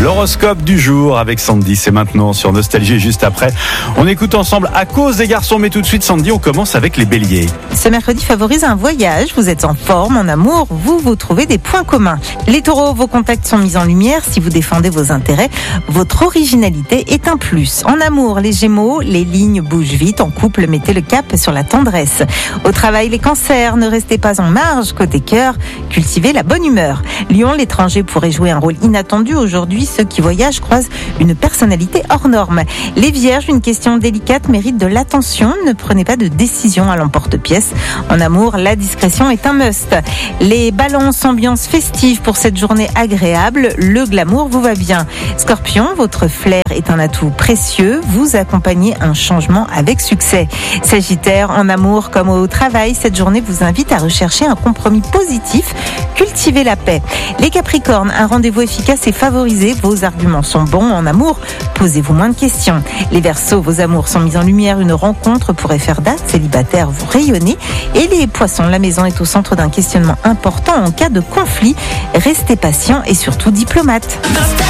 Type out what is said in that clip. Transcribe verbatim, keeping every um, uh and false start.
L'horoscope du jour avec Sandy, c'est maintenant sur Nostalgie. Juste après, on écoute ensemble À cause des garçons. Mais tout de suite, Sandy, on commence avec les béliers. Ce mercredi favorise un voyage, vous êtes en forme, en amour, vous, vous trouvez des points communs. Les taureaux, vos contacts sont mis en lumière, si vous défendez vos intérêts, votre originalité est un plus. En amour, les gémeaux, les lignes bougent vite, en couple, mettez le cap sur la tendresse. Au travail, les cancers, ne restez pas en marge, côté cœur, cultivez la bonne humeur. Lion, l'étranger pourrait jouer un rôle inattendu aujourd'hui, ceux qui voyagent croisent une personnalité hors norme. Les vierges, une question délicate mérite de l'attention, ne prenez pas de décision à l'emporte-pièce. En amour, la discrétion est un must. Les balances, ambiance festive pour cette journée agréable, le glamour vous va bien. Scorpion, votre flair est un atout précieux, vous accompagnez un changement avec succès. Sagittaire, en amour comme au travail, cette journée vous invite à rechercher un compromis positif, cultivez la paix. Les Capricornes, un rendez-vous efficace est favorisé, vos arguments sont bons. En amour, posez-vous moins de questions. Les Verseaux, vos amours sont mis en lumière, une rencontre pourrait faire date, célibataire, vous rayonnez. Et les Poissons, la maison est au centre d'un questionnement important en cas de conflit, restez patient et surtout diplomate.